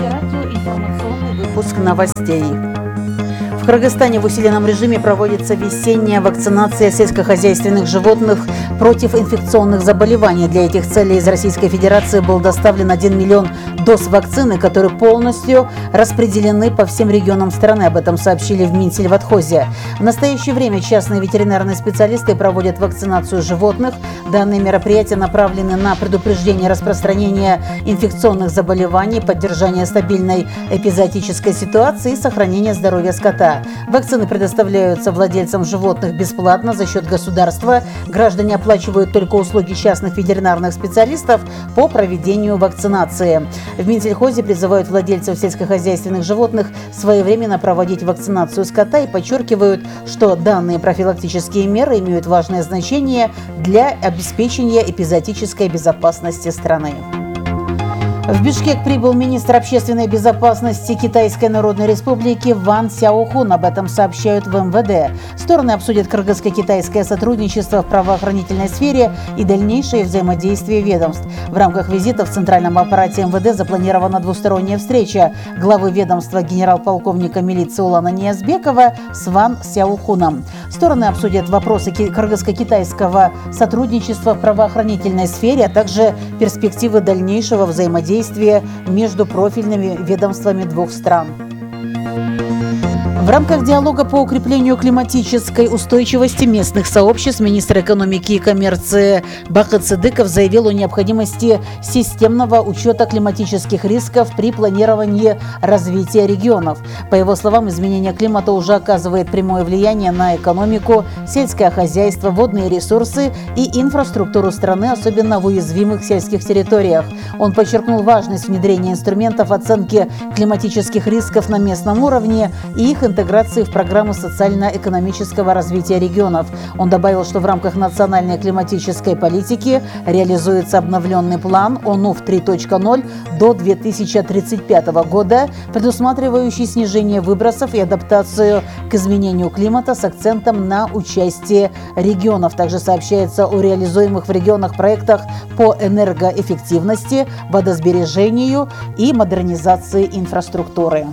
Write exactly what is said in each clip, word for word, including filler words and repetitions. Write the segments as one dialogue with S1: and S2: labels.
S1: радио, информационный выпуск новостей. В Кыргызстане в усиленном режиме проводится весенняя вакцинация сельскохозяйственных животных против инфекционных заболеваний. Для этих целей из Российской Федерации был доставлен один миллион доз вакцины, которые полностью распределены по всем регионам страны. Об этом сообщили в Минсельхозе. В настоящее время частные ветеринарные специалисты проводят вакцинацию животных. Данные мероприятия направлены на предупреждение распространения инфекционных заболеваний, поддержание стабильной эпизоотической ситуации и сохранение здоровья скота. Вакцины предоставляются владельцам животных бесплатно за счет государства. Граждане оплачивают только услуги частных ветеринарных специалистов по проведению вакцинации. В Минсельхозе призывают владельцев сельскохозяйственных животных своевременно проводить вакцинацию скота и подчеркивают, что данные профилактические меры имеют важное значение для обеспечения эпизоотической безопасности страны. В Бишкек прибыл министр общественной безопасности Китайской Народной Республики Ван Сяохун. Об этом сообщают в эм вэ дэ. Стороны обсудят кыргызско-китайское сотрудничество в правоохранительной сфере и дальнейшее взаимодействие ведомств. В рамках визита в центральном аппарате эм вэ дэ запланирована двусторонняя встреча главы ведомства генерал-полковника милиции Улана Ниязбекова с Ван Сяохуном. Стороны обсудят вопросы кыргызско-китайского сотрудничества в правоохранительной сфере, а также перспективы дальнейшего взаимодействия между профильными ведомствами двух стран. В рамках диалога по укреплению климатической устойчивости местных сообществ министр экономики и коммерции Бакыт Сыдыков заявил о необходимости системного учета климатических рисков при планировании развития регионов. По его словам, изменение климата уже оказывает прямое влияние на экономику, сельское хозяйство, водные ресурсы и инфраструктуру страны, особенно в уязвимых сельских территориях. Он подчеркнул важность внедрения инструментов оценки климатических рисков на местном уровне и их интеграции в программы социально-экономического развития регионов. Он добавил, что в рамках национальной климатической политики реализуется обновленный план ОНУФ три точка ноль до две тысячи тридцать пятого года, предусматривающий снижение выбросов и адаптацию к изменению климата с акцентом на участие регионов. Также сообщается о реализуемых в регионах проектах по энергоэффективности, водосбережению и модернизации инфраструктуры.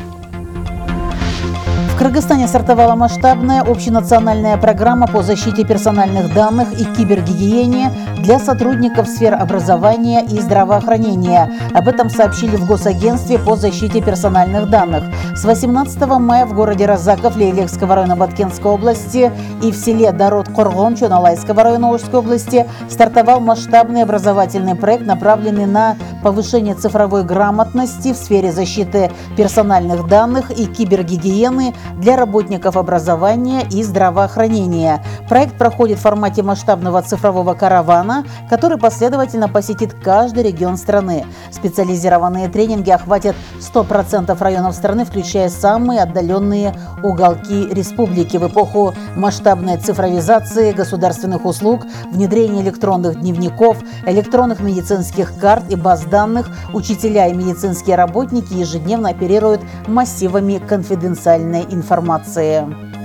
S1: В Кыргызстане стартовала масштабная общенациональная программа по защите персональных данных и кибергигиене для сотрудников сфер образования и здравоохранения. Об этом сообщили в Госагентстве по защите персональных данных. С восемнадцатого мая в городе Разаков Лейлекского района Баткенской области и в селе Дарот-Коргон Чоналайского района Ошской области стартовал масштабный образовательный проект, направленный на повышение цифровой грамотности в сфере защиты персональных данных и кибергигиены для работников образования и здравоохранения. Проект проходит в формате масштабного цифрового каравана, который последовательно посетит каждый регион страны. Специализированные тренинги охватят сто процентов районов страны, включая самые отдаленные уголки республики. В эпоху масштабной цифровизации государственных услуг, внедрения электронных дневников, электронных медицинских карт и баз данных, учителя и медицинские работники ежедневно оперируют массивами конфиденциальной информации.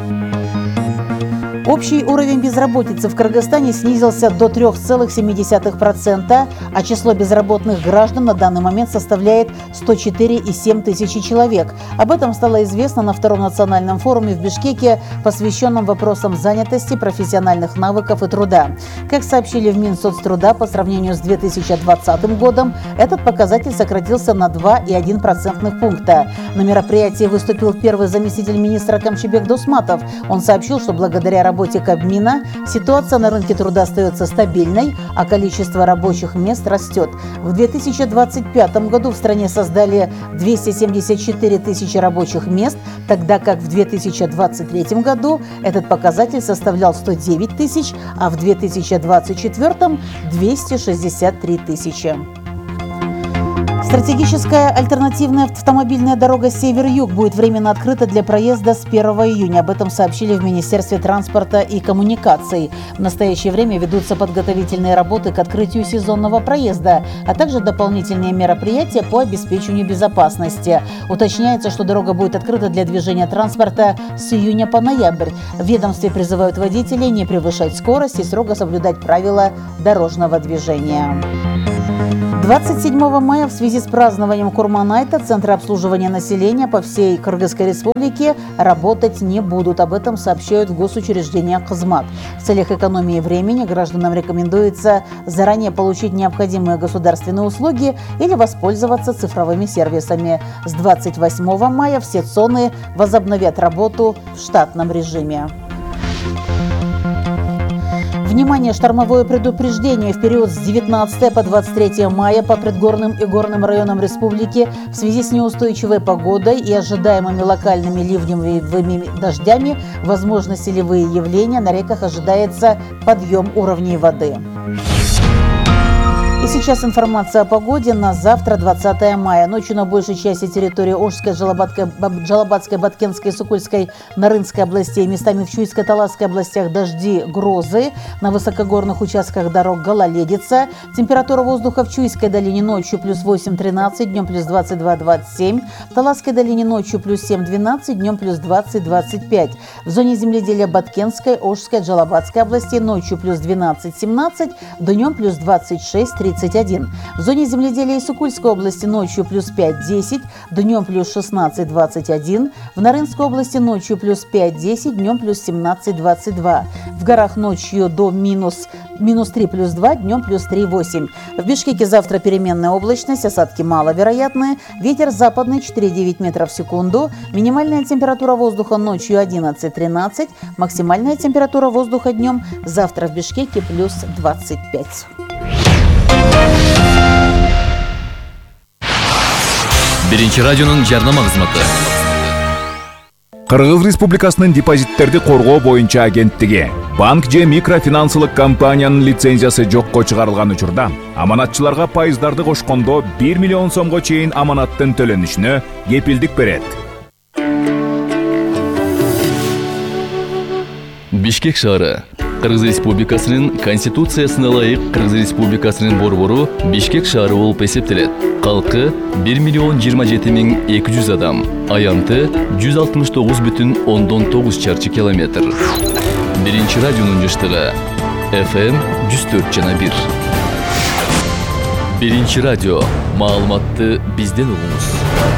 S1: Общий уровень безработицы в Кыргызстане снизился до трёх целых семи десятых процента, а число безработных граждан на данный момент составляет сто четыре и семь десятых тысячи человек. Об этом стало известно на втором национальном форуме в Бишкеке, посвященном вопросам занятости, профессиональных навыков и труда. Как сообщили в Минсоцтруда, по сравнению с две тысячи двадцатым годом этот показатель сократился на два и одна десятая процентных пункта. На мероприятии выступил первый заместитель министра Камчыбек Досматов. Он сообщил, что благодаря работе работе Кабмина ситуация на рынке труда остается стабильной, а количество рабочих мест растет. В две тысячи двадцать пятом году в стране создали двести семьдесят четыре тысячи рабочих мест, тогда как в две тысячи двадцать третьем году этот показатель составлял сто девять тысяч, а в две тысячи двадцать четвёртом – двести шестьдесят три тысячи. Стратегическая альтернативная автомобильная дорога «Север-Юг» будет временно открыта для проезда с первого июня. Об этом сообщили в Министерстве транспорта и коммуникаций. В настоящее время ведутся подготовительные работы к открытию сезонного проезда, а также дополнительные мероприятия по обеспечению безопасности. Уточняется, что дорога будет открыта для движения транспорта с июня по ноябрь. В ведомстве призывают водителей не превышать скорость и строго соблюдать правила дорожного движения. двадцать седьмого мая в связи с празднованием Курманайта центры обслуживания населения по всей Кыргызской республике работать не будут. Об этом сообщают в госучреждения Кызмат. В целях экономии времени гражданам рекомендуется заранее получить необходимые государственные услуги или воспользоваться цифровыми сервисами. С двадцать восьмого мая все ЦОНы возобновят работу в штатном режиме. Внимание! Штормовое предупреждение в период с девятнадцатого по двадцать третье мая по предгорным и горным районам республики в связи с неустойчивой погодой и ожидаемыми локальными ливневыми дождями, возможны селевые явления, на реках ожидается подъем уровней воды. И сейчас информация о погоде на завтра, двадцатое мая. Ночью на большей части территории Ошской, Жалабатской, Жалабатской, Баткенской, Сукульской, Нарынской областей, местами в Чуйской, Таласской областях дожди, грозы. На высокогорных участках дорог гололедица. Температура воздуха в Чуйской долине ночью плюс восемь-тринадцать, днем плюс двадцать два - двадцать семь. В Таласской долине ночью плюс семь-двенадцать, днем плюс двадцать - двадцать пять. В зоне земледелия Баткенской, Ошской, Джалабатской областей ночью плюс двенадцать-семнадцать, днем плюс двадцать шесть - тридцать один. В зоне земледелия Сукульской области ночью плюс пять-десять, днем плюс шестнадцать - двадцать один. В Нарынской области ночью плюс пять-десять, днем плюс семнадцать - двадцать два. В горах ночью до минус, минус три плюс два, днем плюс три - восемь. В Бишкеке завтра переменная облачность, осадки маловероятные. Ветер западный четыре - девять метров в секунду. Минимальная температура воздуха ночью одиннадцать - тринадцать. Максимальная температура воздуха днем завтра в Бишкеке плюс двадцать пять.
S2: Биринчи радионун жарнама кызматы.
S3: Кыргыз Республикасынын депозиттерди коргоо боюнча агенттиги банк же микрофинансылык компаниянын лицензиясы жокко чыгарылган учурда аманатчыларга пайыздарды кошкондо бир миллион сомго чейин аманаттын төлөнүшүнө кепилдик берет.
S2: Бишкек шаары Кыргыз Республикасынын Конституциясына ылайык Кыргыз Республикасынын борбору Бишкек шаары болуп эсептелет. Калкы бир миллион жыйырма жети миң эки жүз адам, аянты жүз алтымыш тогуз бүтүн ондон тогуз чарчы километр. Биринчи радионун жыштыгы эф эм жүз төрт жана бир. Биринчи радио, маалыматты бизден угуңуз.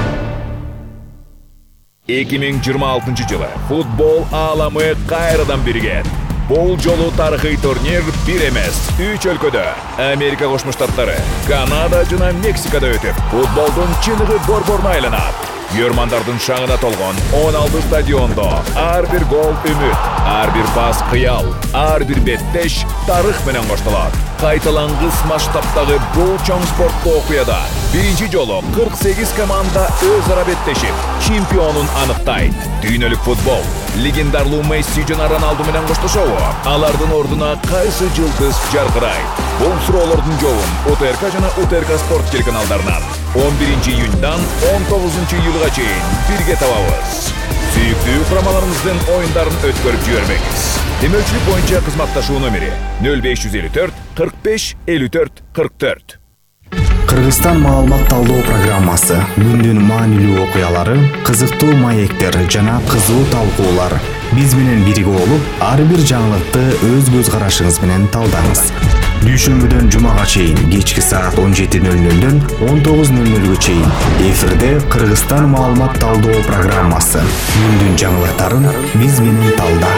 S3: эки миң жыйырма алтынчы жылы футбол ааламы кайрадан биригет. Бул жолу тарыхый турнир бир эмес, үч өлкөдө Америка Кошмо Штаттары, Канада жана Мексикада өтүп, футболдун чыныгы борборуна айланат. Көрмандардын шаңына толгон он алты стадиондо ар бир гол үмүт, ар бир пас кыял, ар бир беттеш тарых менен коштолот. Кайталангыс масштабтагы бул чоң спорттуу окуяда биринчи жолу кырк сегиз команда өз ара беттешип, чемпионун аныктайт. Дүйнөлүк футбол легендарлуу Месси жана Роналду менен коштошобу? Алардын ордуна кайсы жылдыз жаркырайт? Бул суроолордун жообун УТРК жана УТРК спорт телеканалдарынан он биринчи июньдан он тогузунчу июлга чейин бирге табабыз. Сүйүктүү курамаларыбыздын оюндарын өткөрүп жибербеңиз. Демөчүлүк боюнча кызматташуу номери нөл беш жүз элүү төрт кырк беш элүү төрт кырк төрт.
S4: Кыргызстан маалымат талдоо программасы күндүн маанилүү окуялары, кызыктуу маектер жана кызуу талкуулар. Биз менен бирге болуп, ар бир жаңылыкты өз көз карашыңыз менен талдаңыз. Дүйшөмбүдөн жумага чейин кечки саат он жети нөл нөлдөн он тогуз нөл нөлгө чейин эфирде Кыргызстан маалымат талдоо программасы. Күндүн жаңылыктарын биз менен талда.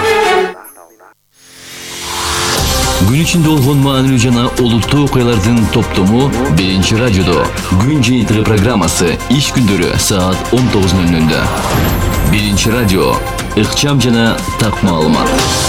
S2: Gün içinde olgun maanilүү жана олуттуу окуялардын топтому биринчи радиодо күн жыйынтыгы программасы иш күндөрү саат он тогуз нөл нөлдө. Биринчи радио ыкчам жана так маалымат.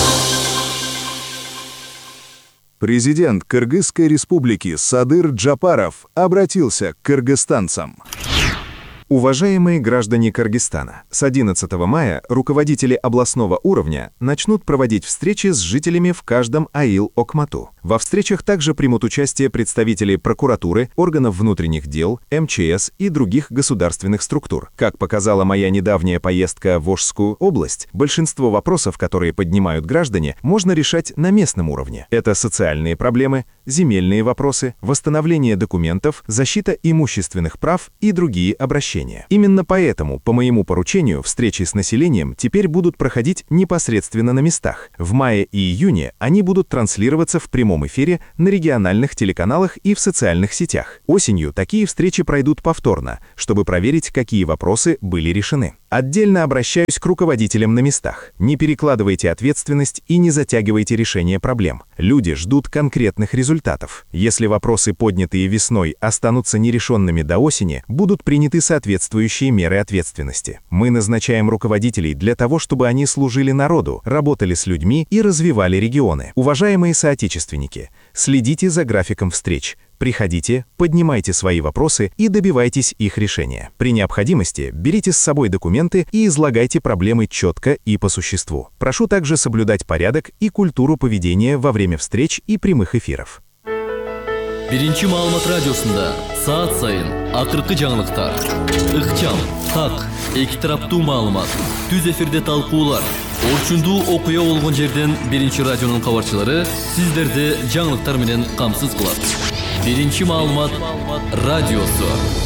S5: Президент Кыргызской республики Садыр Джапаров обратился к кыргызстанцам. Уважаемые граждане Кыргызстана, с одиннадцатого мая руководители областного уровня начнут проводить встречи с жителями в каждом аил Окмату. Во встречах также примут участие представители прокуратуры, органов внутренних дел, эм че эс и других государственных структур. Как показала моя недавняя поездка в Ошскую область, большинство вопросов, которые поднимают граждане, можно решать на местном уровне. Это социальные проблемы, земельные вопросы, восстановление документов, защита имущественных прав и другие обращения. поручения. Именно поэтому, по моему поручению, встречи с населением теперь будут проходить непосредственно на местах. В мае и июне они будут транслироваться в прямом эфире на региональных телеканалах и в социальных сетях. Осенью такие встречи пройдут повторно, чтобы проверить, какие вопросы были решены. Отдельно обращаюсь к руководителям на местах. Не перекладывайте ответственность и не затягивайте решение проблем. Люди ждут конкретных результатов. Если вопросы, поднятые весной, останутся нерешенными до осени, будут приняты соответствующие меры ответственности. Мы назначаем руководителей для того, чтобы они служили народу, работали с людьми и развивали регионы. Уважаемые соотечественники, следите за графиком встреч. Приходите, поднимайте свои вопросы и добивайтесь их решения. При необходимости берите с собой документы и излагайте проблемы четко и по существу. Прошу также соблюдать порядок и культуру поведения во время встреч и прямых эфиров.
S2: Биринчи маалымат радиосында саат сайын акыркы жаңылыктар, ыкчам, так, эки тараптуу маалымат, түз эфирде талкуулар, орчундуу окуя болгон жерден Биринчи радионун кабарчылары сиздерди жаңылыктар менен камсыз кылат. Биринчи маалымат радиосу.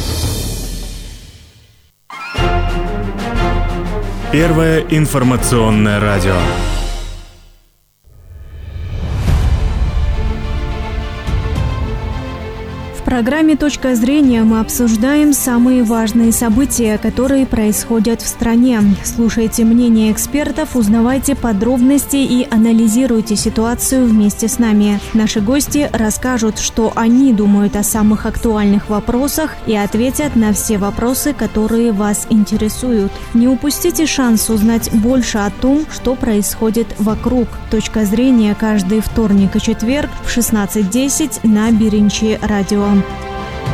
S6: Первое информационное радио.
S7: В программе «Точка зрения» мы обсуждаем самые важные события, которые происходят в стране. Слушайте мнения экспертов, узнавайте подробности и анализируйте ситуацию вместе с нами. Наши гости расскажут, что они думают о самых актуальных вопросах и ответят на все вопросы, которые вас интересуют. Не упустите шанс узнать больше о том, что происходит вокруг. «Точка зрения» каждый вторник и четверг в шестнадцать десять на Биринчи радио.